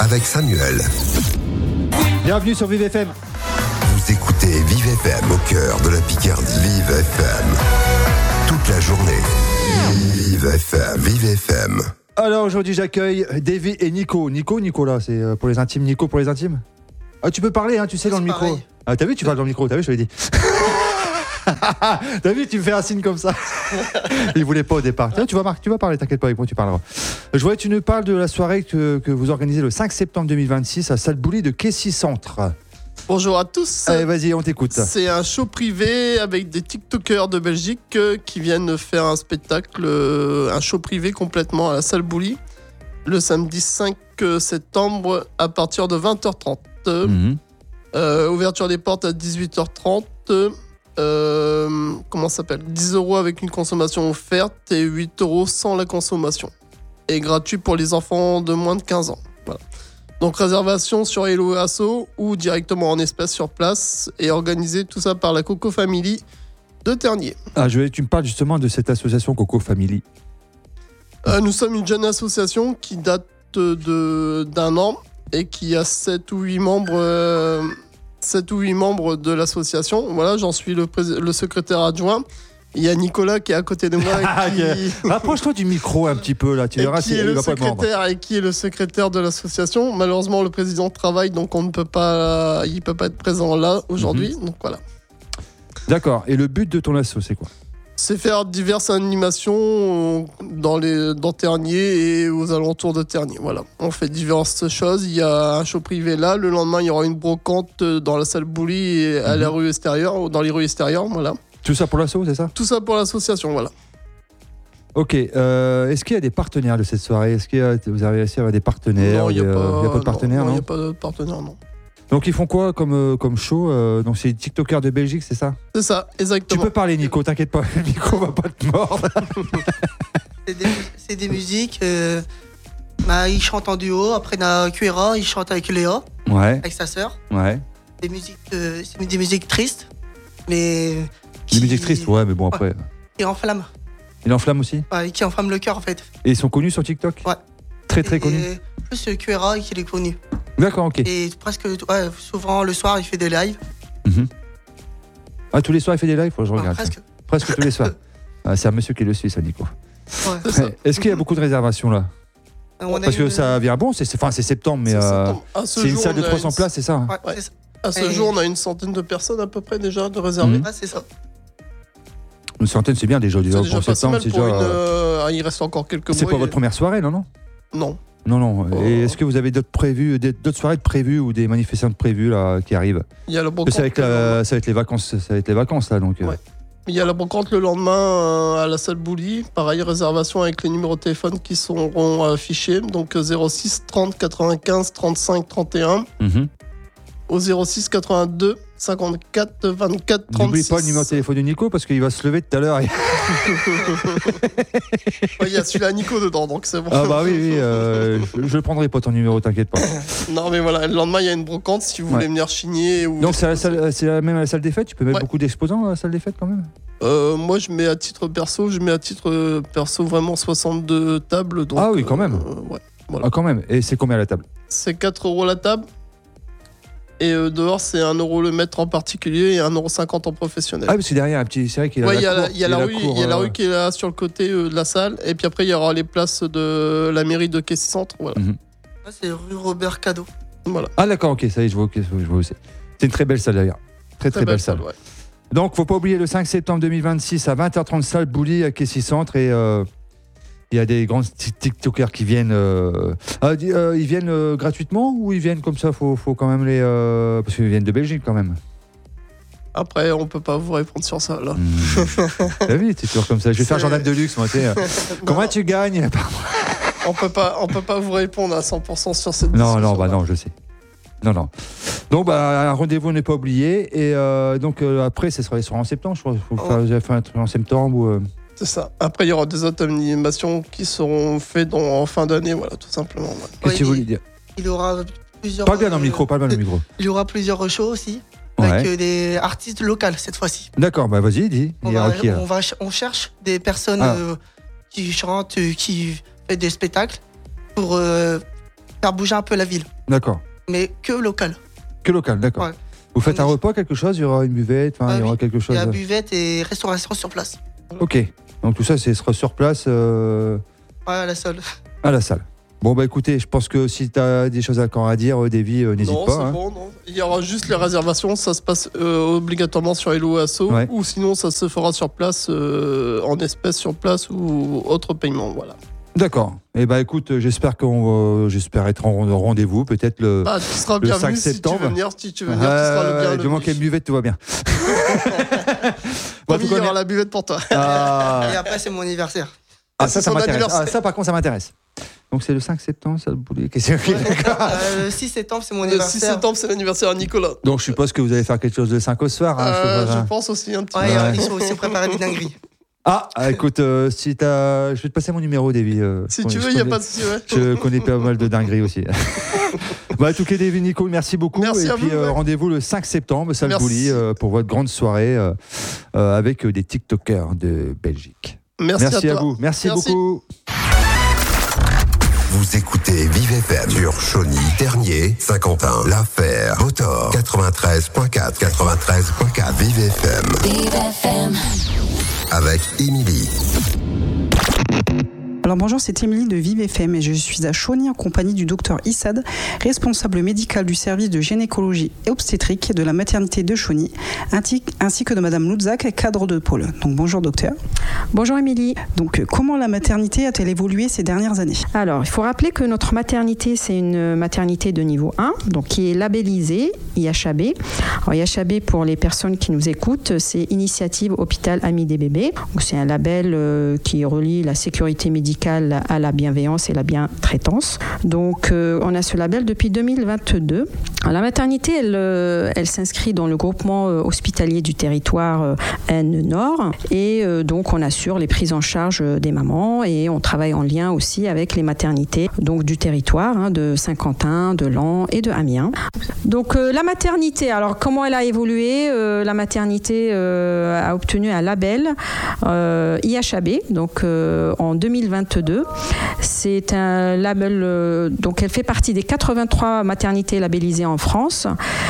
avec Samuel. Bienvenue sur Vive FM. Vous écoutez Vive FM au cœur de la Picardie. Vive FM. Toute la journée. Vive FM. Vive FM. Alors aujourd'hui j'accueille Davy et Nico. Nicolas, c'est pour les intimes. Nico pour les intimes. Ah, tu peux parler, hein, tu sais, dans le micro. Pareil. Ah, t'as vu, tu parles dans le micro, t'as vu, je te l'ai dit. T'as vu, tu me fais un signe comme ça. Il voulait pas au départ. Tiens, tu vas parler, t'inquiète pas, avec moi tu parleras. Je voudrais que tu nous parles de la soirée que vous organisez le 5 septembre 2026 à Salle Bouli de Kessy Centre. Bonjour à tous. Allez, vas-y, on t'écoute. C'est un show privé avec des TikTokers de Belgique qui viennent faire un spectacle, un show privé complètement à la Salle Bouli, le samedi 5 septembre à partir de 20h30. Ouverture des portes à 18h30. Comment ça s'appelle ? 10 € avec une consommation offerte et 8 € sans la consommation. Et gratuit pour les enfants de moins de 15 ans. Voilà. Donc réservation sur Hello Asso ou directement en espèces sur place et organisé tout ça par la Coco Family de Ternier. Ah, tu me parles justement de cette association Coco Family. Nous sommes une jeune association qui date d'un an et qui a 7 ou 8 membres de l'association. Voilà, j'en suis le secrétaire adjoint. Il y a Nicolas qui est à côté de moi. Rapproche-toi du micro un petit peu là, tu verras qui est le secrétaire de l'association. Malheureusement, le président travaille, donc il peut pas être présent là aujourd'hui. Donc voilà. D'accord. Et le but de ton asso, c'est quoi ? C'est faire diverses animations dans Ternier et aux alentours de Ternier. Voilà. On fait diverses choses. Il y a un show privé là. Le lendemain, il y aura une brocante dans la salle Bouli et à la rue extérieure, dans les rues extérieures. Voilà. Tout ça pour l'asso, c'est ça ? Tout ça pour l'association, voilà. Ok. Est-ce qu'il y a des partenaires de cette soirée ? Est-ce que vous avez réussi à avoir des partenaires ? Non, il n'y a pas de partenaires, non. Il non n'y a pas de partenaire, non. Donc ils font quoi comme show ? Donc c'est les TikTokers de Belgique, c'est ça ? C'est ça, exactement. Tu peux parler, Nico, t'inquiète pas, le micro va pas te mordre. C'est des musiques. Ils chantent en duo. Après, on a Cuera, il chante avec Léa, avec sa sœur. Ouais. C'est des musiques tristes, mais. Des musiques tristes, ouais, mais bon, après. Qui enflamment. Il enflamme aussi ? Ouais, qui enflamment le cœur, en fait. Et ils sont connus sur TikTok ? Ouais. Très connus. Plus Cuera qui est connu. D'accord, ok. Et presque, souvent le soir, il fait des lives. Ah, tous les soirs, il fait des lives ? Faut que je regarde. Presque tous les soirs. Ah, c'est un monsieur qui le suit, ça, Nico. Ouais. Est-ce qu'il y a beaucoup de réservations là ? Parce que ça vient bon, c'est septembre, mais c'est une salle de 300 places, c'est ça, hein ? Ouais, c'est ça. À ce jour, on a une centaine de personnes à peu près déjà de réservées. Ah, c'est ça. Une centaine, c'est bien déjà. C'est déjà pas si mal pour il reste encore quelques mois. C'est pas votre première soirée, non ? Non. Non. Et est-ce que vous avez d'autres soirées de prévues ou des manifestations de prévues là qui arrivent ? Il y a la brocante. Ça va être les vacances là, donc. Ouais. Il y a la brocante le lendemain à la salle Bouli. Pareil, réservation avec les numéros de téléphone qui seront affichés. Donc 06 30 95 35 31. Au 06 82 54 24 36. N'oublie pas le numéro de téléphone de Nico parce qu'il va se lever tout à l'heure. Il y a celui-là Nico dedans, donc c'est bon. Ah bah oui, je prendrai pas ton numéro, t'inquiète pas. Non mais voilà, le lendemain il y a une brocante si vous voulez venir chigner. Donc c'est même à la salle des fêtes, tu peux mettre beaucoup d'exposants à la salle des fêtes quand même. Moi je mets à titre perso vraiment 62 tables. Donc, ah oui, quand même. Voilà. Ah quand même. Et c'est combien la table ? C'est 4 € la table. Et dehors, c'est 1 € le mètre en particulier et 1,50 € en professionnel. Ah, parce que derrière, c'est vrai qu'il y a il y a la rue qui est là sur le côté de la salle. Et puis après, il y aura les places de la mairie de Kessy Centre. Voilà. Là, c'est rue Robert Cadeau. Voilà. Ah, d'accord, ok, ça y est, je vois aussi. C'est une très belle salle d'ailleurs. Très belle salle. Ouais. Donc, faut pas oublier le 5 septembre 2026 à 20h30, salle Bouli à Kessy Centre. Et il y a des grands TikTokers qui viennent. Ils viennent gratuitement ou ils viennent comme ça ? Faut quand même les. Parce qu'ils viennent de Belgique quand même. Après, on peut pas vous répondre sur ça là. T'as vu, c'est toujours comme ça. Je vais faire Jordan Deluxe, moi. Comment tu gagnes ? On peut pas vous répondre à 100% sur cette. Non, je sais. Non. Donc, un rendez-vous n'est pas oublié. Et donc, après, ce sera les soirées en septembre, je crois. Vous avez fait un truc en septembre ou. C'est ça. Après, il y aura des autres animations qui seront faites en fin d'année, voilà, tout simplement. Ouais. Qu'est-ce que tu voulais dire ? Il y aura plusieurs. Parle bien dans le micro, Il y aura plusieurs shows aussi, avec des artistes locaux cette fois-ci. D'accord, vas-y, dis. On cherche des personnes qui chantent, qui font des spectacles pour faire faire bouger un peu la ville. D'accord. Mais que local. Que local, d'accord. Ouais. Vous faites un repas, quelque chose? Il y aura une buvette, il y aura quelque chose. Il y a buvette et restauration sur place. Ok. Donc tout ça, c'est sera sur place. Ouais, à la salle. À la salle. Bon, bah écoutez, je pense que si tu as des choses encore à dire, Davy, n'hésite pas. Non, c'est bon, non. Il y aura juste les réservations, ça se passe obligatoirement sur Hello Asso, ou sinon ça se fera sur place, en espèces sur place ou autre paiement, voilà. D'accord. Et bah écoute, j'espère être en rendez-vous, peut-être le 5 septembre. Si tu veux venir, tu seras le bienvenu. Du moment qu'il y a une buvette, tout va bien. Bon, il y aura la buvette pour toi. Et après, c'est mon anniversaire. Ça m'intéresse. Ça, par contre, ça m'intéresse. Donc c'est le 5 septembre, ça le boulet. Le 6 septembre, c'est mon anniversaire. Le 6 septembre, c'est l'anniversaire à Nicolas. Donc je suppose que vous allez faire quelque chose le 5 au soir. Je pense aussi un petit peu. Ils sont aussi préparés des dingueries. Écoute, je vais te passer mon numéro, Davy. Si tu veux, il n'y a pas de souci. Je connais pas mal de dingueries aussi. En tout cas, Davy, Nico, merci beaucoup. Merci et puis rendez-vous le 5 septembre, salle Bouli, pour votre grande soirée avec des TikTokers de Belgique. Merci à vous. Merci beaucoup. Vous écoutez Vive FM sur Chauny, Ternier, Saint-Quentin, La Fère, Rotor, 93.4, 93.4, Vive FM. Vive FM. Avec Émilie. Alors bonjour, c'est Émilie de Vive FM et je suis à Chauny en compagnie du docteur Issad, responsable médical du service de gynécologie et obstétrique de la maternité de Chauny, ainsi que de madame Louzak, cadre de pôle. Donc bonjour docteur. Bonjour Émilie. Donc comment la maternité a-t-elle évolué ces dernières années? Alors il faut rappeler que notre maternité, c'est une maternité de niveau 1, donc qui est labellisée IHAB. Alors IHAB, pour les personnes qui nous écoutent, c'est Initiative Hôpital Ami des Bébés. Donc, c'est un label qui relie la sécurité médicale à la bienveillance et la bientraitance. Donc on a ce label depuis 2022. Alors, la maternité, elle s'inscrit dans le groupement hospitalier du territoire N-Nord et donc on assure les prises en charge des mamans et on travaille en lien aussi avec les maternités donc du territoire de Saint-Quentin, de Laon et de Amiens. Donc la maternité, alors comment elle a évolué? La maternité a obtenu un label IHAB donc en 2022. C'est un label, donc elle fait partie des 83 maternités labellisées en France.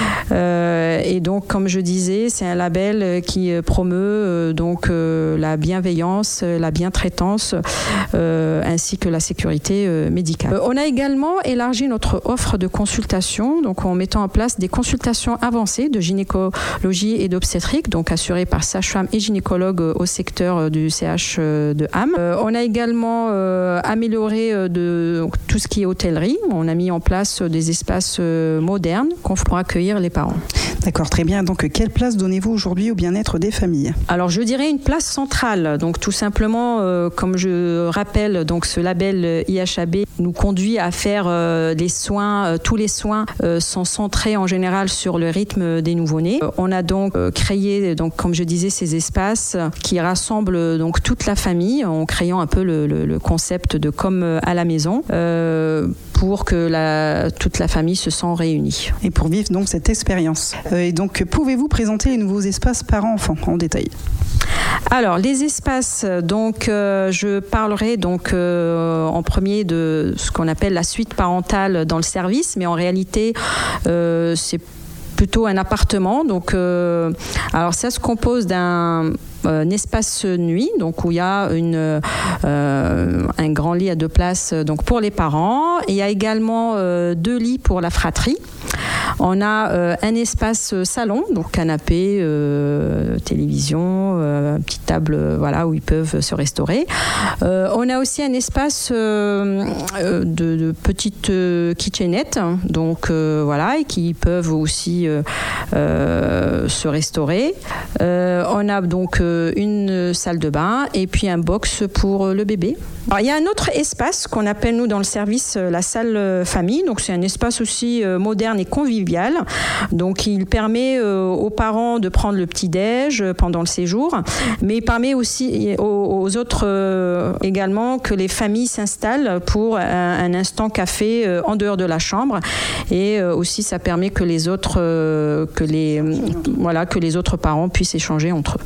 Et donc, comme je disais, c'est un label qui promeut donc la bienveillance, la bientraitance, ainsi que la sécurité médicale. On a également élargi notre offre de consultation, donc en mettant en place des consultations avancées de gynécologie et d'obstétrique, donc assurées par sage-femme et gynécologue au secteur du CH de Ham. On a également amélioré donc, tout ce qui est hôtellerie. On a mis en place des espaces modernes pour accueillir les parents. D'accord, très bien. Donc, quelle place donnez-vous aujourd'hui au bien-être des familles? Alors, je dirais une place centrale. Donc, tout simplement, comme je rappelle, donc ce label IHAB nous conduit à faire des soins. Tous les soins sont centrés en général sur le rythme des nouveau-nés. On a donc créé, donc, comme je disais, ces espaces qui rassemblent donc toute la famille en créant un peu le concept de comme à la maison pour que toute la famille se sent réunie. Et pour vivre donc cette expérience. Et donc, pouvez-vous présenter les nouveaux espaces parents-enfants en détail? Alors, les espaces, donc, je parlerai donc en premier de ce qu'on appelle la suite parentale dans le service, mais en réalité, c'est plutôt un appartement. Donc, alors ça se compose d'un espace nuit, donc où il y a un grand lit à 2 places donc pour les parents. Et il y a également 2 lits pour la fratrie. On a un espace salon, donc canapé, télévision, petite table, voilà, où ils peuvent se restaurer. On a aussi un espace de petites kitchenettes, donc voilà, et qui peuvent aussi se restaurer. On a donc une salle de bain et puis un box pour le bébé. Alors, il y a un autre espace qu'on appelle, nous, dans le service, la salle famille. Donc, c'est un espace aussi moderne et convivial. Donc, il permet aux parents de prendre le petit-déj pendant le séjour. Mais il permet aussi aux autres également que les familles s'installent pour un instant café en dehors de la chambre. Et aussi, ça permet que les autres, que les autres parents puissent échanger entre eux.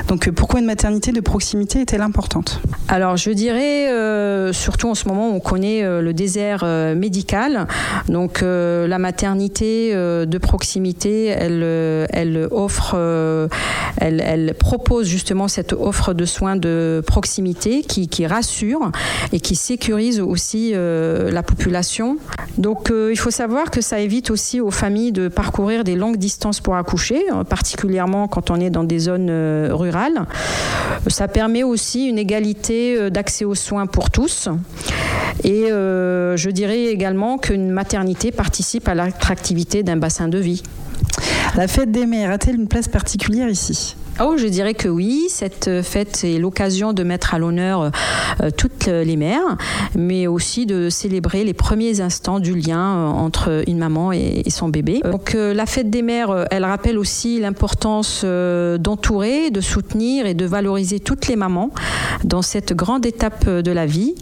Donc pourquoi une maternité de proximité est-elle importante ? Alors je dirais, surtout en ce moment, on connaît le désert médical. Donc la maternité de proximité, elle offre, elle propose justement cette offre de soins de proximité qui rassure et qui sécurise aussi la population. Donc il faut savoir que ça évite aussi aux familles de parcourir des longues distances pour accoucher, particulièrement quand on est dans des zones rurales. Ça permet aussi une égalité d'accès aux soins pour tous. Et je dirais également qu'une maternité participe à l'attractivité d'un bassin de vie. La fête des mères a-t-elle une place particulière ici ? Oh, je dirais que oui, cette fête est l'occasion de mettre à l'honneur toutes les mères, mais aussi de célébrer les premiers instants du lien entre une maman et son bébé. Donc la fête des mères, elle rappelle aussi l'importance d'entourer, de soutenir et de valoriser toutes les mamans dans cette grande étape de la vie.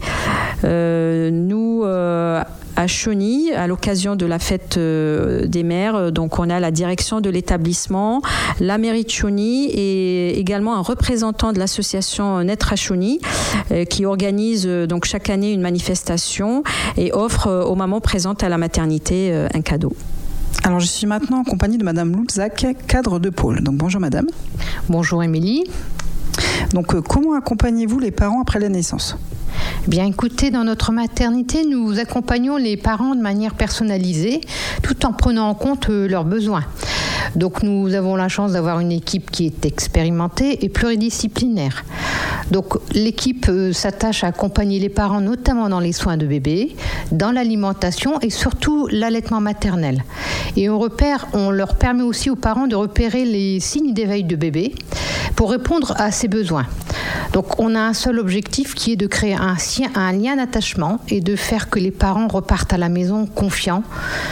Nous, à Chauny, à l'occasion de la fête des mères, donc on a la direction de l'établissement, la mairie de Chauny et également un représentant de l'association Naître à Chauny qui organise donc chaque année une manifestation et offre aux mamans présentes à la maternité un cadeau. Alors je suis maintenant en compagnie de Madame Loutzac, cadre de pôle. Donc bonjour Madame. Bonjour Émilie. Donc comment accompagnez-vous les parents après la naissance ? Bien écoutez, dans notre maternité, nous accompagnons les parents de manière personnalisée, tout en prenant en compte leurs besoins. Donc nous avons la chance d'avoir une équipe qui est expérimentée et pluridisciplinaire. Donc l'équipe s'attache à accompagner les parents notamment dans les soins de bébé, dans l'alimentation et surtout l'allaitement maternel. Et on leur permet aussi aux parents de repérer les signes d'éveil de bébé pour répondre à ses besoins. Donc on a un seul objectif qui est de créer un lien d'attachement et de faire que les parents repartent à la maison confiants.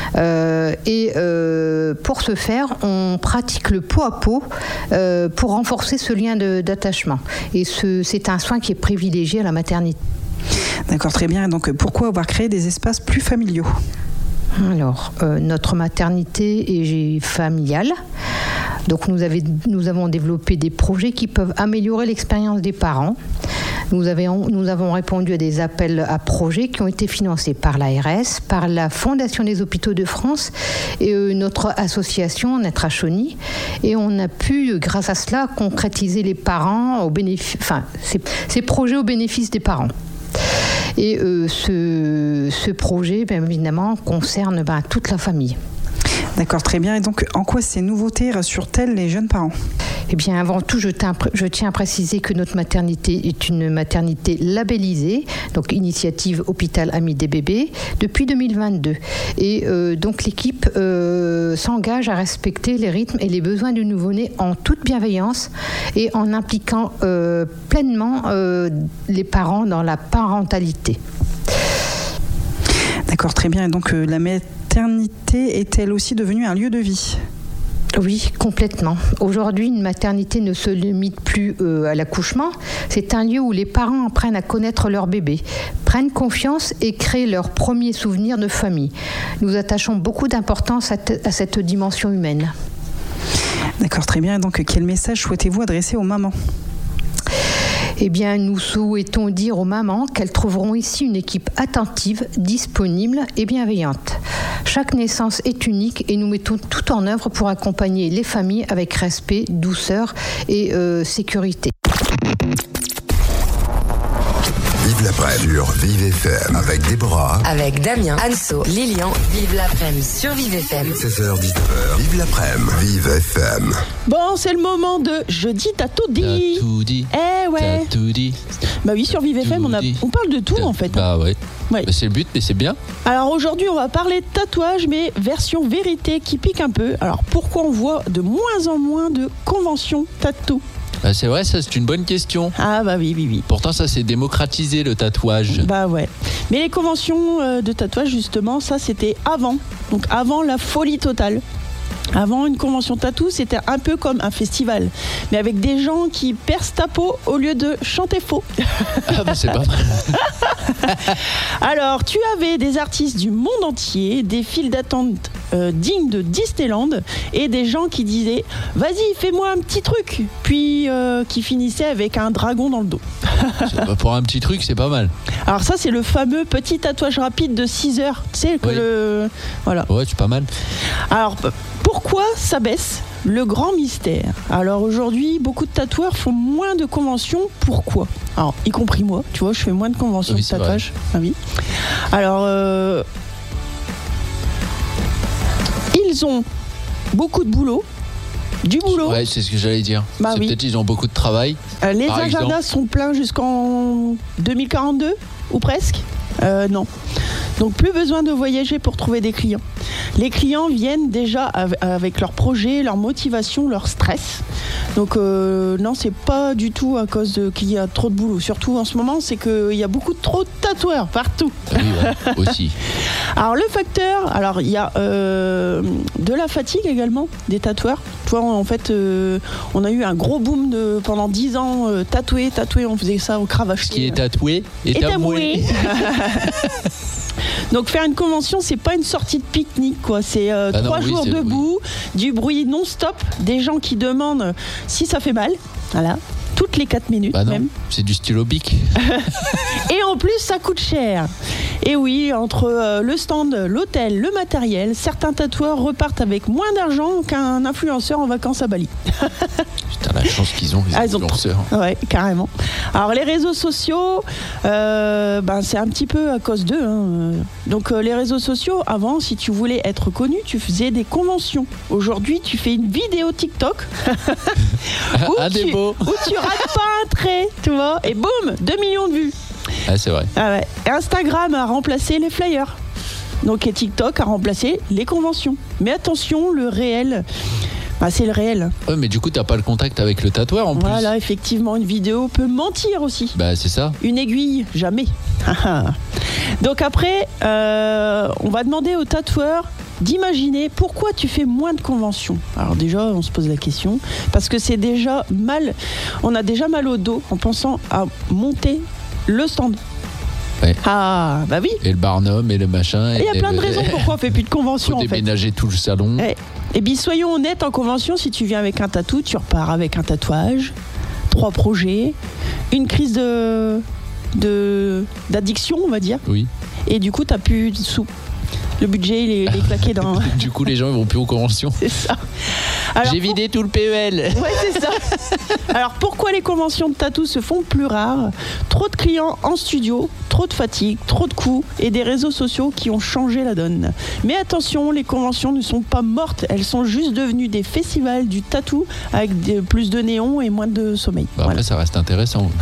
Pour ce faire, on pratique le pot à pot pour renforcer ce lien d'attachement. Et c'est un soin qui est privilégié à la maternité. D'accord, très bien. Donc pourquoi avoir créé des espaces plus familiaux ? Alors, notre maternité est familiale. Donc nous avons développé des projets qui peuvent améliorer l'expérience des parents. Nous avons répondu à des appels à projets qui ont été financés par l'ARS, par la Fondation des Hôpitaux de France et notre association Naître à Chauny. Et on a pu, grâce à cela, concrétiser les parents ces projets au bénéfice des parents. Et ce projet, bien évidemment, concerne toute la famille. D'accord, très bien. Et donc, en quoi ces nouveautés rassurent-elles les jeunes parents ? Eh bien, avant tout, je tiens à préciser que notre maternité est une maternité labellisée, donc initiative Hôpital Ami des bébés, depuis 2022. Et donc, l'équipe s'engage à respecter les rythmes et les besoins du nouveau-né en toute bienveillance et en impliquant pleinement les parents dans la parentalité. D'accord, très bien. Et donc, la maternité est-elle aussi devenue un lieu de vie ? Oui, complètement. Aujourd'hui, une maternité ne se limite plus à l'accouchement. C'est un lieu où les parents apprennent à connaître leur bébé, prennent confiance et créent leurs premiers souvenirs de famille. Nous attachons beaucoup d'importance à cette dimension humaine. D'accord, très bien. Donc, quel message souhaitez-vous adresser aux mamans ? Eh bien, nous souhaitons dire aux mamans qu'elles trouveront ici une équipe attentive, disponible et bienveillante. Chaque naissance est unique et nous mettons tout en œuvre pour accompagner les familles avec respect, douceur et sécurité. Vive l'après-midi sur Vive FM avec Déborah, avec Damien, Anso, Lilian. Vive l'après-midi sur Vive FM. 16h-19h. Vive l'après-midi. Vive FM. Bon, c'est le moment de Jeudi, t'as tout dit. T'as tout dit. Eh ouais. T'as tout dit. Bah oui, sur Vive FM, on parle de tout en fait. Bah ouais. Ouais. Bah, c'est le but, mais c'est bien. Alors aujourd'hui, on va parler de tatouage, mais version vérité qui pique un peu. Alors pourquoi on voit de moins en moins de conventions tatou ? Bah, c'est vrai, ça c'est une bonne question. Ah bah oui. Pourtant ça s'est démocratisé le tatouage. Bah ouais. Mais les conventions de tatouage justement, ça c'était avant. Donc avant la folie totale. Avant, une convention tatou, c'était un peu comme un festival, mais avec des gens qui percent ta peau au lieu de chanter faux. Ah bah c'est pas mal. Alors, tu avais des artistes du monde entier, des files d'attente dignes de Disneyland, et des gens qui disaient « Vas-y, fais-moi un petit truc », puis qui finissaient avec un dragon dans le dos. Pour un petit truc, c'est pas mal. Alors ça, c'est le fameux petit tatouage rapide de 6 heures. Tu sais que Voilà. Ouais, c'est pas mal. Alors, pourquoi ça baisse ? Le grand mystère. Alors aujourd'hui, beaucoup de tatoueurs font moins de conventions. Pourquoi ? Alors, y compris moi, tu vois, je fais moins de conventions de tatouage. Ah oui. Alors, ils ont beaucoup de boulot. Du boulot. Ouais, c'est ce que j'allais dire. Peut-être qu'ils ont beaucoup de travail. Les agendas sont pleins jusqu'en 2042 ou presque. Non. Donc plus besoin de voyager pour trouver des clients. Les clients viennent déjà avec leur projet, leur motivation, leur stress. Donc non, c'est pas du tout à cause qu'il y a trop de boulot. Surtout en ce moment, c'est qu'il y a trop de tatoueurs partout. Oui, ouais, aussi. Alors le facteur, il y a de la fatigue également des tatoueurs. Tu vois, en fait, on a eu un gros boom pendant 10 ans, tatoué, on faisait ça au cravache. Ce qui est tatoué est amoué. Donc faire une convention, c'est pas une sortie de pique-nique, quoi. C'est 3 jours debout, du bruit non-stop, des gens qui demandent si ça fait mal. Voilà. Toutes les 4 minutes même. C'est du stylo bic. Et en plus, ça coûte cher. Et oui, entre le stand, l'hôtel, le matériel, certains tatoueurs repartent avec moins d'argent qu'un influenceur en vacances à Bali. Putain, la chance qu'ils ont, les influenceurs. Ouais, carrément. Alors, les réseaux sociaux, c'est un petit peu à cause d'eux. Hein. Donc, les réseaux sociaux, avant, si tu voulais être connu, tu faisais des conventions. Aujourd'hui, tu fais une vidéo TikTok où tu rates pas un trait, tu vois, et boum, 2 millions de vues. Ah, c'est vrai. Ah ouais. Instagram a remplacé les flyers. Donc, et TikTok a remplacé les conventions. Mais attention, le réel, c'est le réel. Ouais, mais du coup, t'as pas le contact avec le tatoueur en plus. Voilà, effectivement, une vidéo peut mentir aussi. Bah, c'est ça. Une aiguille, jamais. Donc après, on va demander au tatoueur d'imaginer pourquoi tu fais moins de conventions. Alors déjà, on se pose la question, parce que c'est déjà mal, on a déjà mal au dos en pensant à monter le stand. Ouais. Ah, bah oui. Et le barnum et le machin. Il y a plein de raisons pourquoi on fait plus de conventions. Faut déménager tout le salon. Et bien, soyons honnêtes, en convention, si tu viens avec un tatou, tu repars avec un tatouage, 3 projets, une crise d'addiction, on va dire. Oui. Et du coup, t'as plus de sous. Le budget, il est claqué dans... Du coup, les gens ne vont plus aux conventions. C'est ça. Alors, j'ai vidé tout le PEL. Ouais, c'est ça. Alors, pourquoi les conventions de tatou se font plus rares ? Trop de clients en studio, trop de fatigue, trop de coûts et des réseaux sociaux qui ont changé la donne. Mais attention, les conventions ne sont pas mortes. Elles sont juste devenues des festivals du tatou avec plus de néons et moins de sommeil. Après, ça reste intéressant.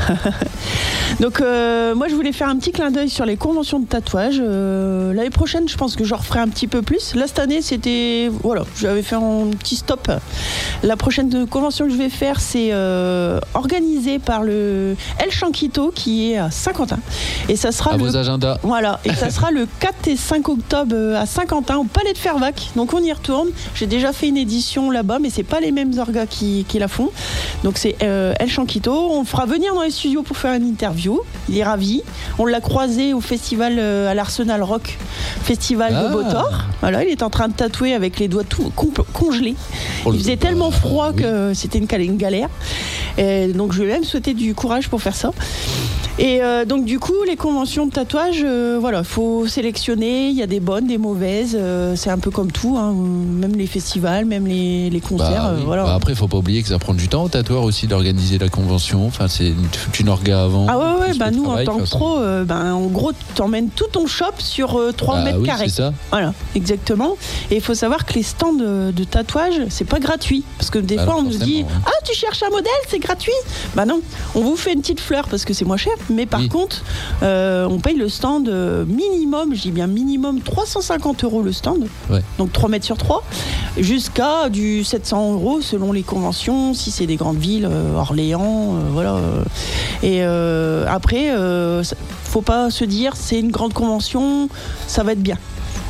Donc, moi, je voulais faire un petit clin d'œil sur les conventions de tatouage. L'année prochaine, je pense que j'en referai un petit peu plus. Là, cette année, c'était... Voilà, j'avais fait un petit stop. La prochaine convention que je vais faire, c'est organisée par le El Chanquito qui est à Saint-Quentin. Et ça sera vos agendas. Voilà, et ça sera le 4 et 5 octobre à Saint-Quentin, au Palais de Fervaques. Donc, on y retourne. J'ai déjà fait une édition là-bas, mais c'est pas les mêmes orgas qui la font. Donc, c'est El Chanquito. On le fera venir dans les studios pour faire une interview. Il est ravi. On l'a croisé au festival à l'Arsenal Rock Festival de Botor. Voilà, il est en train de tatouer avec les doigts tout congelés. Il faisait tellement froid que c'était une galère. Et donc je lui ai même souhaité du courage pour faire ça. Et donc du coup, les conventions de tatouage, voilà, faut sélectionner. Il y a des bonnes, des mauvaises. C'est un peu comme tout, hein, même les festivals, même les concerts. Oui. Voilà. Après, il faut pas oublier que ça prend du temps au tatoueur aussi d'organiser la convention. Enfin, c'est une orga avant. Ah ouais, nous en tant que pro, en gros, tu emmènes tout ton shop sur 3 mètres carrés. C'est ça. Voilà, exactement. Et il faut savoir que les stands de tatouage, c'est pas gratuit. Parce que des fois, on nous dit tu cherches un modèle, c'est gratuit. Bah non, on vous fait une petite fleur parce que c'est moins cher. Mais par contre, on paye le stand minimum, je dis bien minimum 350 € le stand. Ouais. Donc 3 mètres sur 3. Jusqu'à du 700 € selon les conventions, si c'est des grandes villes, Orléans, voilà. Et après, faut pas se dire c'est une grande convention, ça va être bien.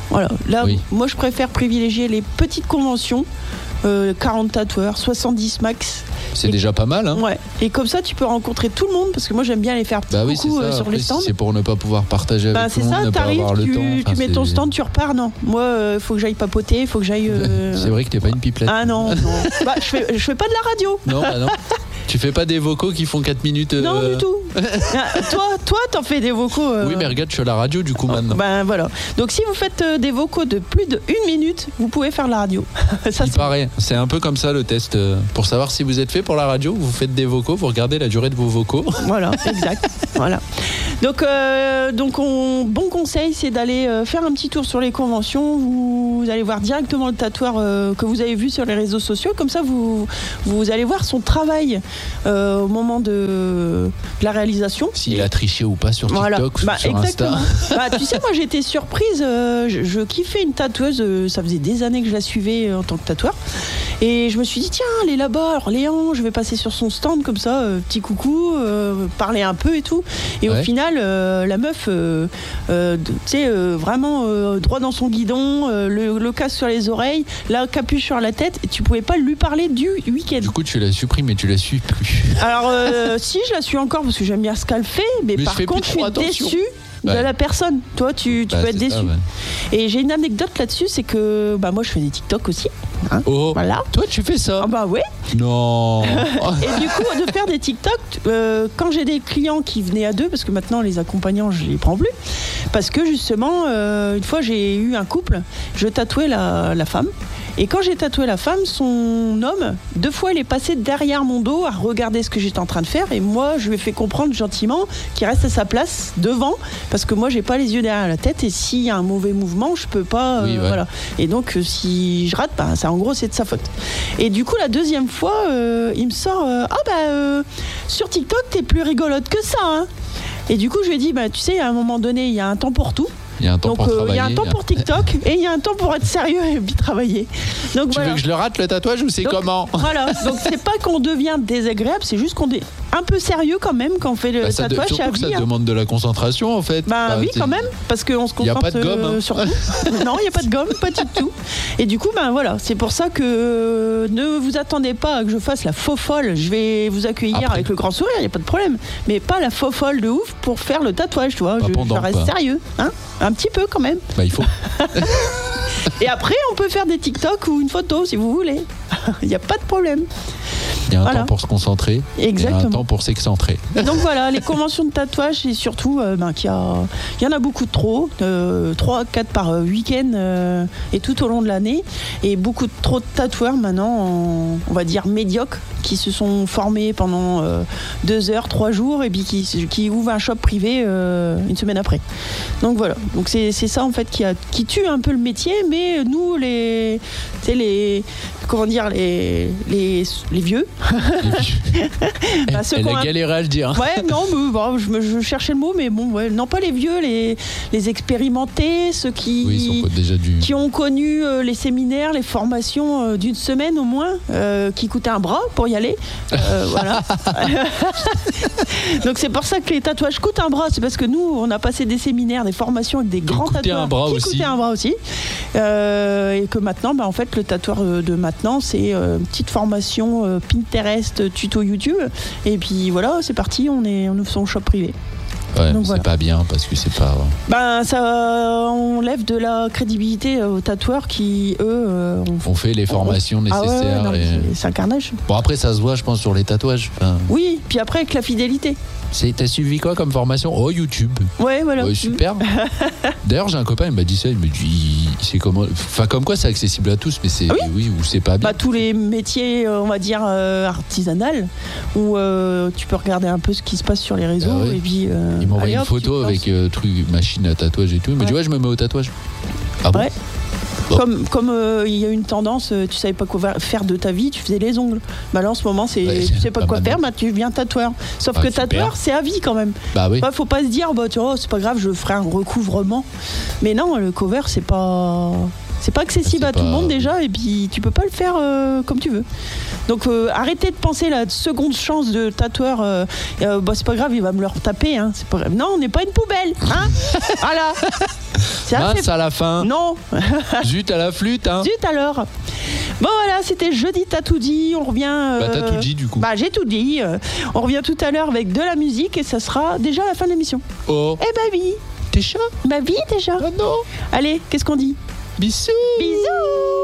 Voilà. Là, moi, je préfère privilégier les petites conventions. 40 tatoueurs, 70 max. C'est déjà pas mal, hein. Ouais. Et comme ça, tu peux rencontrer tout le monde parce que moi, j'aime bien les faire beaucoup sur les stands. C'est pour ne pas pouvoir partager avec tout le monde, ne pas avoir le temps. Tu mets ton stand, tu repars. Non, moi, faut que j'aille papoter, faut que j'aille. C'est vrai que t'es pas une pipelette. Ah non. Bah, je fais pas de la radio. Non, bah non. Tu fais pas des vocaux qui font 4 minutes Non, du tout. Toi, t'en fais des vocaux. Oui, mais regarde, je suis à la radio du coup maintenant. Ben voilà. Donc si vous faites des vocaux de plus de 1 minute, vous pouvez faire la radio. Ça, il paraît. C'est un peu comme ça le test. Pour savoir si vous êtes fait pour la radio, vous faites des vocaux, vous regardez la durée de vos vocaux. Voilà, exact. Voilà. Donc bon conseil, c'est d'aller faire un petit tour sur les conventions. Vous allez voir directement le tatoueur que vous avez vu sur les réseaux sociaux. Comme ça, vous allez voir son travail au moment de la réalisation. S'il a triché ou pas sur TikTok, sur exactement. Insta. Tu sais, moi j'étais surprise. Je kiffais une tatoueuse. Ça faisait des années que je la suivais en tant que tatoueur. Et je me suis dit, tiens, elle est là-bas, Orléans, je vais passer sur son stand comme ça, petit coucou, parler un peu et tout. Et au final, la meuf, tu sais, vraiment droit dans son guidon, le casque sur les oreilles, la capuche sur la tête, et tu pouvais pas lui parler du week-end. Du coup, tu l'as supprimé, tu la suis plus. Alors, si, je la suis encore parce que j'aime bien ce qu'elle fait, mais par contre, je suis déçue de la personne. Toi, tu peux être déçu. Et j'ai une anecdote là-dessus, c'est que moi, je fais des TikTok aussi. Hein, voilà. Toi, tu fais ça? Bah ouais. Non. Et du coup, de faire des TikTok, quand j'ai des clients qui venaient à deux, parce que maintenant les accompagnants, je les prends plus, parce que justement, une fois j'ai eu un couple, je tatouais la femme. Et quand j'ai tatoué la femme, son homme, 2 fois, il est passé derrière mon dos à regarder ce que j'étais en train de faire. Et moi, je lui ai fait comprendre gentiment qu'il reste à sa place devant, parce que moi, j'ai pas les yeux derrière la tête. Et s'il y a un mauvais mouvement, je peux pas. Voilà. Et donc, si je rate, ça, en gros, c'est de sa faute. Et du coup, la deuxième fois, il me sort sur TikTok, t'es plus rigolote que ça. Hein. Et du coup, je lui ai dit, tu sais, à un moment donné, il y a un temps pour tout. Il y a un temps pour travailler. Il y a un temps pour TikTok et il y a un temps pour être sérieux et bien travailler. Donc, tu veux que je le rate le tatouage ou c'est comment? Voilà, donc c'est pas qu'on devient désagréable, c'est juste qu'on est un peu sérieux quand même quand on fait le tatouage. Surtout que ça demande de la concentration en fait. Oui, quand même, parce qu'on se concentre. Il n'y a pas de gomme sur tout. Non, il n'y a pas de gomme, pas du tout. Et du coup, voilà, c'est pour ça que ne vous attendez pas à que je fasse la faux folle. Je vais vous accueillir avec le grand sourire, il n'y a pas de problème. Mais pas la faux folle de ouf pour faire le tatouage, tu vois. Je reste sérieux, hein. Un petit peu quand même. Il faut. Et après, on peut faire des TikTok ou une photo si vous voulez. Il n'y a pas de problème. Il y a un temps pour se concentrer. Exactement. Et un temps pour s'excentrer. Donc voilà, les conventions de tatouage, c'est surtout qu'il y en a beaucoup de trop. 3 à 4 par week-end et tout au long de l'année. Et beaucoup trop de tatoueurs maintenant, on va dire médiocres, qui se sont formés pendant 2 heures, 3 jours et puis qui ouvrent un shop privé une semaine après. Donc voilà, donc c'est ça en fait qui tue un peu le métier, mais nous les vieux. Elle a galéré à le dire. Ouais, non, je cherchais le mot, mais bon, non pas les vieux, les expérimentés, ceux qui ont connu les séminaires, les formations d'une semaine au moins, qui coûtaient un bras pour y aller. Voilà. Donc c'est pour ça que les tatouages coûtent un bras, c'est parce que nous, on a passé des séminaires, des formations avec des grands tatoueurs qui coûtaient un bras aussi. Et que maintenant, en fait, le tatoueur de maintenant, c'est une petite formation Pinterest, tuto YouTube, et puis voilà, c'est parti, on ouvre son shop privé. Ouais, donc, c'est pas bien parce que c'est pas. Ça enlève de la crédibilité aux tatoueurs qui, eux, ont fait les formations nécessaires. C'est un carnage. Bon, après, ça se voit, je pense, sur les tatouages. Oui, puis après, avec la fidélité. T'as suivi quoi comme formation? Oh, YouTube. Ouais, voilà. Ouais, super. D'ailleurs, j'ai un copain, il m'a dit ça, il me dit, c'est comment. Enfin, comme quoi, c'est accessible à tous, mais c'est oui ou c'est pas bien. Tous les métiers, on va dire artisanal, où tu peux regarder un peu ce qui se passe sur les réseaux et puis. Il m'a envoyé une photo avec machine à tatouage et tout. Il m'a dit je me mets au tatouage. Ah bon? Bon. Comme il y a une tendance, tu savais pas quoi faire de ta vie, tu faisais les ongles. Là en ce moment, tu sais pas quoi faire, tu deviens tatoueur. Sauf que tatoueur, c'est à vie quand même. Faut pas se dire c'est pas grave, je ferai un recouvrement. Mais non, le cover, c'est pas C'est pas accessible à tout le monde déjà, et puis tu peux pas le faire comme tu veux. Donc arrêtez de penser la seconde chance de tatoueur. C'est pas grave, il va me le retaper. Hein. C'est pas grave. Non, on n'est pas une poubelle. Hein. Voilà. Mince à la fin. Non. Zut à la flûte. Hein. Zut alors. Bon voilà, c'était jeudi t'as tout dit. On revient. T'as tout dit du coup. J'ai tout dit. On revient tout à l'heure avec de la musique et ça sera déjà la fin de l'émission. Oh. Eh ben oui. Déjà. Bah oui déjà. Oh non. Allez, qu'est-ce qu'on dit? Bisous. Bisous.